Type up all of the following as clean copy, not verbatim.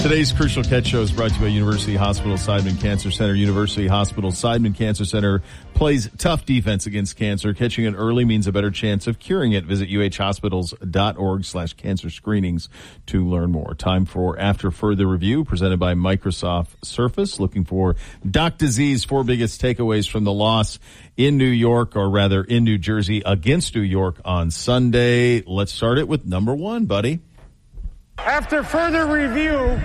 Today's Crucial Catch Show is brought to you by University Hospital Seidman Cancer Center. University Hospital Seidman Cancer Center plays tough defense against cancer. Catching it early means a better chance of curing it. Visit uhhospitals.org/cancer screenings to learn more. Time for After Further Review, presented by Microsoft Surface. Looking for Doc D's 4 biggest takeaways from the loss in New York, or rather in New Jersey against New York on Sunday. Let's start it with number 1, buddy. After further review.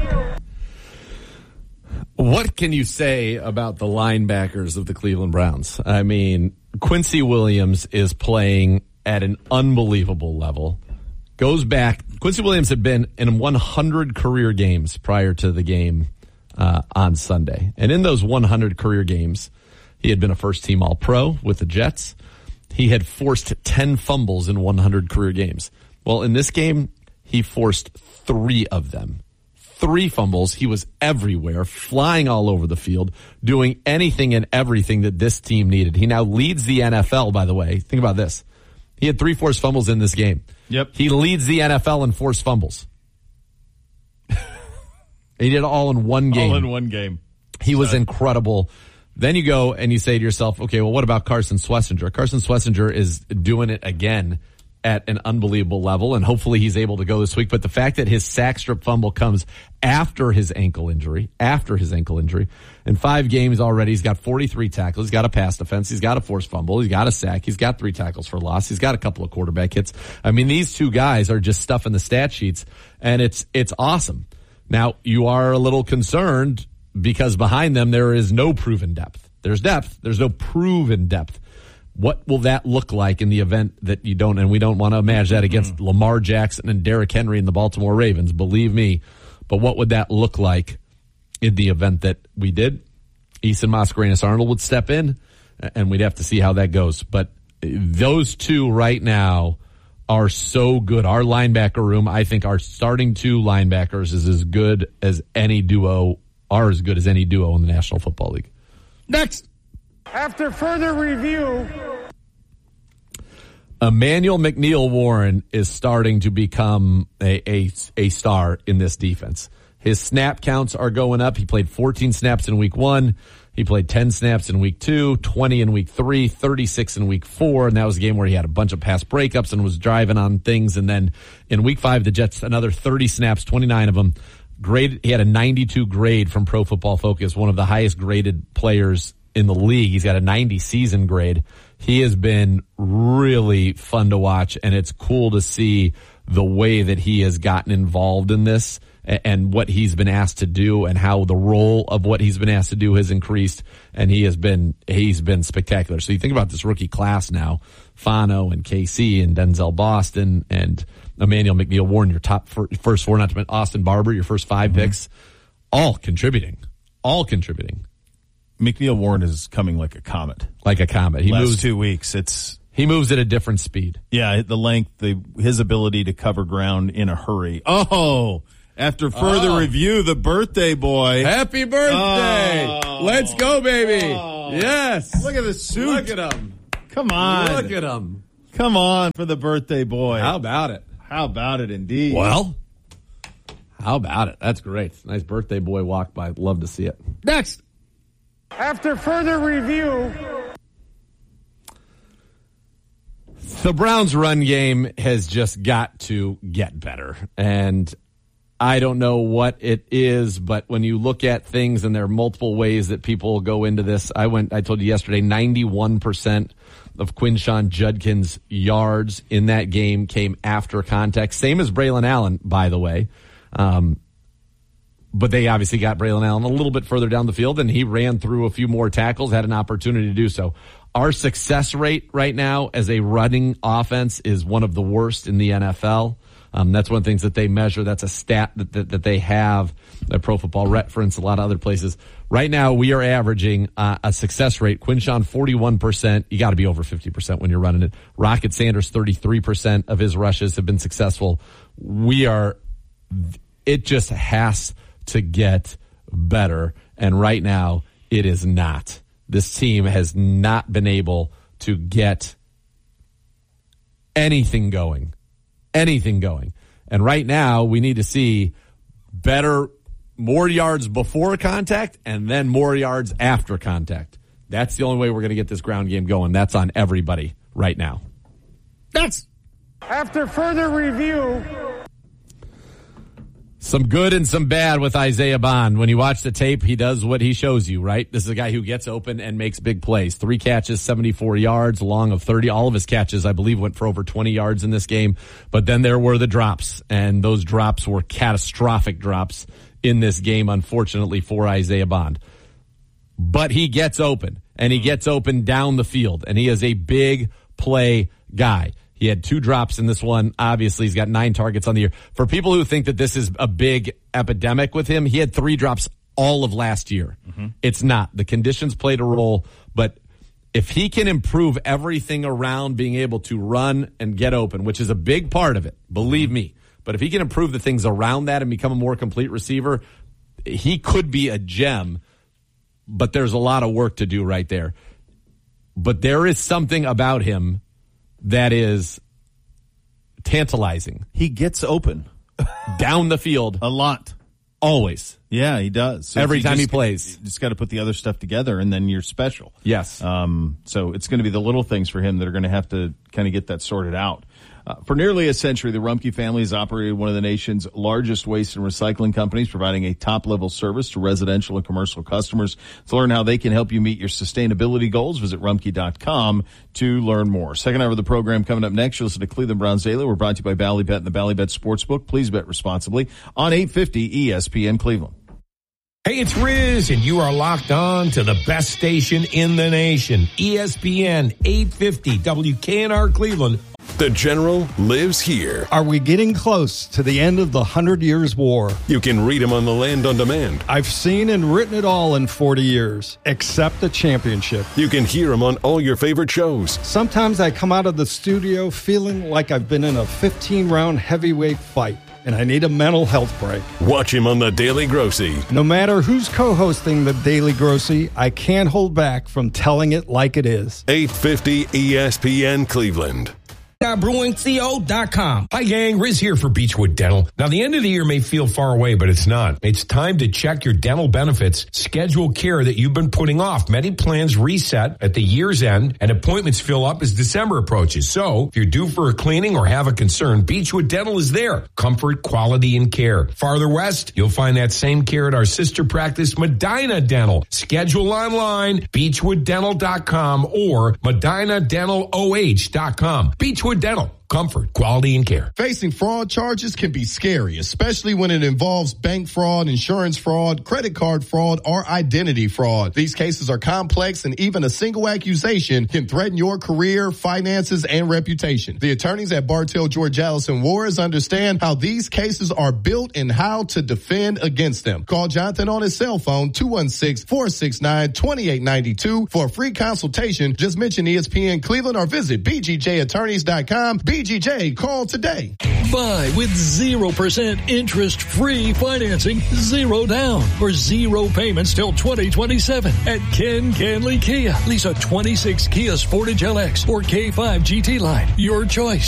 What can you say about the linebackers of the Cleveland Browns? I mean, Quincy Williams is playing at an unbelievable level. Goes back. Quincy Williams had been in 100 career games prior to the game on Sunday. And in those 100 career games, he had been a first-team All-Pro with the Jets. He had forced 10 fumbles in 100 career games. Well, in this game, he forced 3 of them. 3 fumbles. He was everywhere, flying all over the field, doing anything and everything that this team needed. He now leads the NFL, by the way. Think about this. He had 3 forced fumbles in this game. Yep. He leads the NFL in forced fumbles. He did it all in one game. All in one game. He was incredible. Then you go and you say to yourself, okay, well, what about Carson Schlesinger? Carson Schlesinger is doing it again at an unbelievable level, and hopefully he's able to go this week. But the fact that his sack strip fumble comes after his ankle injury, in 5 games already, he's got 43 tackles, he's got a pass defense, he's got a forced fumble, he's got a sack, he's got 3 tackles for loss, he's got a couple of quarterback hits. I mean, these 2 guys are just stuffing the stat sheets, and it's awesome. Now, you are a little concerned because behind them there is no proven depth. There's depth, there's no proven depth. What will that look like in the event that you don't, and we don't want to imagine that against Lamar Jackson and Derrick Henry and the Baltimore Ravens, believe me. But what would that look like in the event that we did? Easton Mascarenas-Arnold would step in, and we'd have to see how that goes. But those 2 right now are so good. Our linebacker room, I think our starting 2 linebackers is as good as any duo, are as good as any duo in the National Football League. Next. After further review. Emmanuel McNeil-Warren is starting to become a star in this defense. His snap counts are going up. He played 14 snaps in week 1. He played 10 snaps in week 2, 20 in week 3, 36 in week 4. And that was a game where he had a bunch of pass breakups and was driving on things. And then in week 5, the Jets, another 30 snaps, 29 of them. He had a 92 grade from Pro Football Focus, one of the highest graded players in the league. He's got a 90 season grade. He has been really fun to watch, and it's cool to see the way that he has gotten involved in this and what he's been asked to do and how the role of what he's been asked to do has increased, and he's been spectacular. So you think about this rookie class now, Fano and KC and Denzel Boston and Emmanuel McNeil-Warren, your top first 4, not to mention Austin Barber, your first 5 picks, all contributing. McNeil-Warren is coming like a comet. He Last moves 2 weeks. He moves at a different speed. Yeah, the length, his ability to cover ground in a hurry. Oh, after further review, the birthday boy. Happy birthday! Oh. Let's go, baby! Oh. Yes! Look at the suit. Look at him. Come on. Look at him. Come on for the birthday boy. How about it? How about it, indeed? Well, how about it? That's great. Nice birthday boy walk by. Love to see it. Next. After further review. The Browns' run game has just got to get better. And I don't know what it is, but when you look at things, and there are multiple ways that people go into this. I told you yesterday, 91% of Quinshon Judkins' yards in that game came after contact. Same as Braylon Allen, by the way. But they obviously got Braylon Allen a little bit further down the field, and he ran through a few more tackles, had an opportunity to do so. Our success rate right now as a running offense is one of the worst in the NFL. That's one of the things that they measure. That's a stat that they have at Pro Football Reference, a lot of other places. Right now, we are averaging a success rate. Quinshon, 41%. You got to be over 50% when you're running it. Rocket Sanders, 33% of his rushes have been successful. It just has to get better. And right now, it is not. This team has not been able to get anything going. And right now, we need to see better more yards before contact and then more yards after contact. That's the only way we're going to get this ground game going. That's on everybody right now. After further review. Some good and some bad with Isaiah Bond. When you watch the tape, he does what he shows you, right? This is a guy who gets open and makes big plays. 3 catches, 74 yards, long of 30. All of his catches, I believe, went for over 20 yards in this game. But then there were the drops, and those drops were catastrophic drops in this game, unfortunately, for Isaiah Bond. But he gets open, and he gets open down the field, and he is a big play guy. He had 2 drops in this one. Obviously, he's got 9 targets on the year. For people who think that this is a big epidemic with him, he had 3 drops all of last year. Mm-hmm. It's not. The conditions played a role, but if he can improve everything around being able to run and get open, which is a big part of it, believe me, but if he can improve the things around that and become a more complete receiver, he could be a gem, but there's a lot of work to do right there. But there is something about him that is tantalizing. He gets open. Down the field. A lot. Always. Yeah, he does. So every time he plays. You just got to put the other stuff together, and then you're special. Yes. So it's going to be the little things for him that are going to have to kind of get that sorted out. For nearly a century, the Rumpke family has operated one of the nation's largest waste and recycling companies, providing a top-level service to residential and commercial customers. To learn how they can help you meet your sustainability goals, visit Rumpke.com to learn more. Second hour of the program coming up next. You'll listen to Cleveland Browns Daily. We're brought to you by Bally Bet and the Bally Bet Sportsbook. Please bet responsibly on 850 ESPN Cleveland. Hey, it's Riz, and you are locked on to the best station in the nation, ESPN 850 WKNR Cleveland. The General lives here. Are we getting close to the end of the 100 Years' War? You can read him on the Land on Demand. I've seen and written it all in 40 years, except the championship. You can hear him on all your favorite shows. Sometimes I come out of the studio feeling like I've been in a 15-round heavyweight fight, and I need a mental health break. Watch him on The Daily Grossy. No matter who's co-hosting The Daily Grossy, I can't hold back from telling it like it is. 850 ESPN Cleveland. BrewingCO.com. Hi, gang. Riz here for Beechwood Dental. Now, the end of the year may feel far away, but it's not. It's time to check your dental benefits. Schedule care that you've been putting off. Many plans reset at the year's end, and appointments fill up as December approaches. So, if you're due for a cleaning or have a concern, Beechwood Dental is there. Comfort, quality, and care. Farther west, you'll find that same care at our sister practice, Medina Dental. Schedule online, BeechwoodDental.com or MedinaDentalOH.com. Beechwood Dental. Comfort, quality, and care. Facing fraud charges can be scary, especially when it involves bank fraud, insurance fraud, credit card fraud, or identity fraud. These cases are complex, and even a single accusation can threaten your career, finances, and reputation. The attorneys at Bartell, George Allison Wars understand how these cases are built and how to defend against them. Call Jonathan on his cell phone, 216-469-2892 for a free consultation. Just mention ESPN Cleveland or visit BGJattorneys.com. BGJ, call today. Buy with 0% interest-free financing, 0 down, or 0 payments till 2027 at Ken Canley Kia. Lease a 26 Kia Sportage LX or K5 GT line. Your choice.